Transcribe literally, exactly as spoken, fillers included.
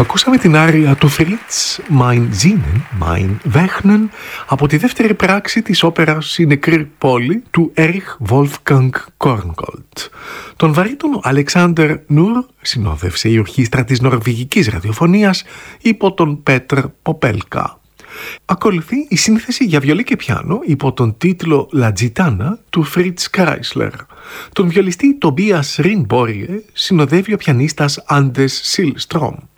Ακούσαμε την άρια του Fritz «Mein Sinnen, mein Wechnen» από τη δεύτερη πράξη της όπερας «Η νεκρή πόλη» του Erich Wolfgang Korngold. Τον βαρύτονο Αλεξάντερ Νουρ συνόδευσε η ορχήστρα της νορβηγικής ραδιοφωνίας υπό τον Πέτρ Ποπέλκα. Ακολουθεί η σύνθεση για βιολί και πιάνο υπό τον τίτλο «La Gitana» του Fritz Kreisler. Τον βιολιστή Tobias Rinborge συνοδεύει ο πιανίστας Anders Silström.